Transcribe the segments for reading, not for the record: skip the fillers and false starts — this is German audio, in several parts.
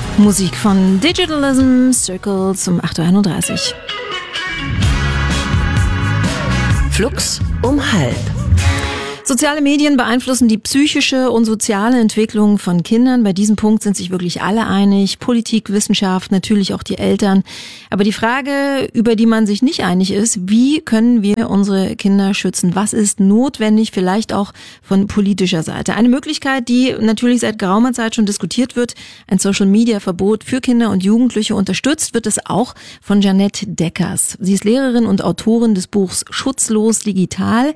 Musik von Digitalism Circle zum 8.31 Uhr. Flux um 12:30. Soziale Medien beeinflussen die psychische und soziale Entwicklung von Kindern. Bei diesem Punkt sind sich wirklich alle einig. Politik, Wissenschaft, natürlich auch die Eltern. Aber die Frage, über die man sich nicht einig ist, wie können wir unsere Kinder schützen? Was ist notwendig, vielleicht auch von politischer Seite? Eine Möglichkeit, die natürlich seit geraumer Zeit schon diskutiert wird, ein Social-Media-Verbot für Kinder und Jugendliche. Unterstützt wird es auch von Jeanette Deckers. Sie ist Lehrerin und Autorin des Buchs Schutzlos digital.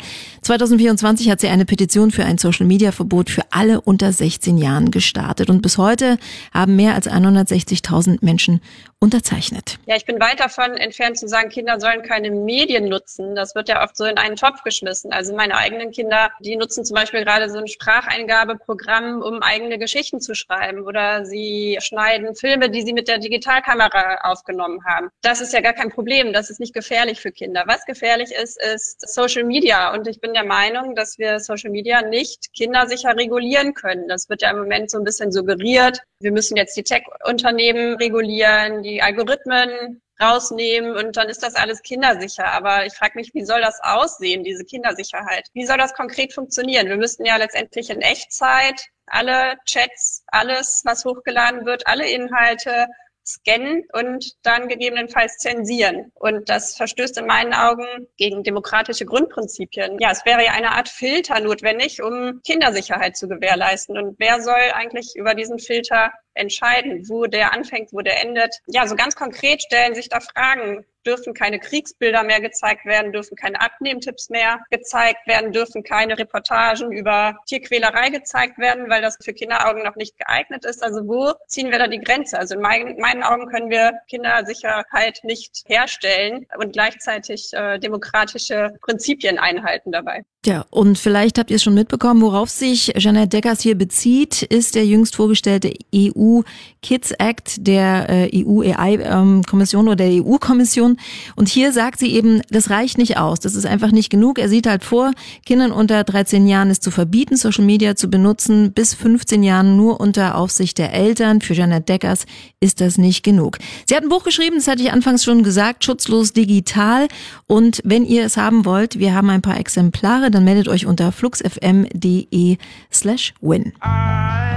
2024 hat sie eine Petition für ein Social-Media-Verbot für alle unter 16 Jahren gestartet. Und bis heute haben mehr als 160.000 Menschen unterzeichnet. Ja, ich bin weit davon entfernt zu sagen, Kinder sollen keine Medien nutzen. Das wird ja oft so in einen Topf geschmissen. Also meine eigenen Kinder, die nutzen zum Beispiel gerade so ein Spracheingabeprogramm, um eigene Geschichten zu schreiben. Oder sie schneiden Filme, die sie mit der Digitalkamera aufgenommen haben. Das ist ja gar kein Problem. Das ist nicht gefährlich für Kinder. Was gefährlich ist, ist Social Media. Und ich bin der Meinung, dass wir Social Media nicht kindersicher regulieren können. Das wird ja im Moment so ein bisschen suggeriert. Wir müssen jetzt die Tech-Unternehmen regulieren, die Algorithmen rausnehmen und dann ist das alles kindersicher. Aber ich frage mich, wie soll das aussehen, diese Kindersicherheit? Wie soll das konkret funktionieren? Wir müssten ja letztendlich in Echtzeit alle Chats, alles, was hochgeladen wird, alle Inhalte scannen und dann gegebenenfalls zensieren. Und das verstößt in meinen Augen gegen demokratische Grundprinzipien. Ja, es wäre ja eine Art Filter notwendig, um Kindersicherheit zu gewährleisten. Und wer soll eigentlich über diesen Filter entscheiden, wo der anfängt, wo der endet? Ja, so ganz konkret stellen sich da Fragen. Dürfen keine Kriegsbilder mehr gezeigt werden, dürfen keine Abnehmtipps mehr gezeigt werden, dürfen keine Reportagen über Tierquälerei gezeigt werden, weil das für Kinderaugen noch nicht geeignet ist. Also wo ziehen wir da die Grenze? Also in meinen Augen können wir Kindersicherheit nicht herstellen und gleichzeitig demokratische Prinzipien einhalten dabei. Ja, und vielleicht habt ihr es schon mitbekommen, worauf sich Jeanette Deckers hier bezieht, ist der jüngst vorgestellte EU Kids Act der EU-AI-Kommission oder der EU-Kommission. Und hier sagt sie eben, das reicht nicht aus, das ist einfach nicht genug. Er sieht halt vor, Kindern unter 13 Jahren es zu verbieten, Social Media zu benutzen, bis 15 Jahren nur unter Aufsicht der Eltern. Für Jeanette Deckers ist das nicht genug. Sie hat ein Buch geschrieben, das hatte ich anfangs schon gesagt, Schutzlos digital. Und wenn ihr es haben wollt, wir haben ein paar Exemplare, dann meldet euch unter fluxfm.de/win.